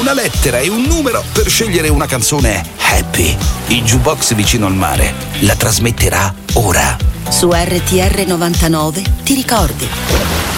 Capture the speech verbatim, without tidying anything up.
una lettera e un numero per scegliere una canzone happy. Il jukebox vicino al mare la trasmetterà ora. Su R T R novantanove ti ricordi.